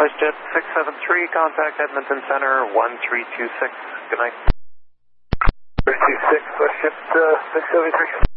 WestJet 673, contact Edmonton Center 1326. Good night. 326, WestJet 673.